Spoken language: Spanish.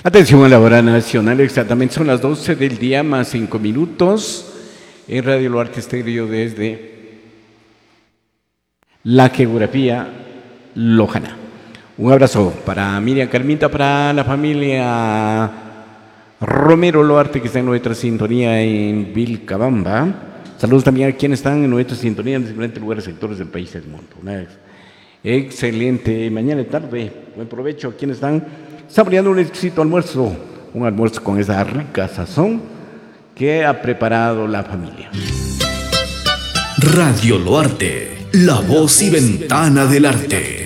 Atención a la hora nacional, exactamente son las 12 del día más 5 minutos en Radio Loarte Estéreo desde la geografía lojana. Un abrazo para Miriam Carmita, para la familia Romero Loarte que está en nuestra sintonía en Vilcabamba. Saludos también a quienes están en nuestra sintonía en diferentes lugares, sectores del país y del mundo. Una excelente mañana y tarde. Buen provecho a quienes están saboreando un exquisito almuerzo. Un almuerzo con esa rica sazón que ha preparado la familia. Radio Loarte, la voz y ventana del arte.